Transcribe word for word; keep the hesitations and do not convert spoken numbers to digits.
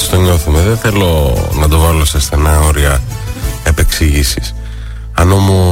έτσι το νιώθουμε. Δεν θέλω να το βάλω σε στενά όρια επεξηγήσεις. Αν όμως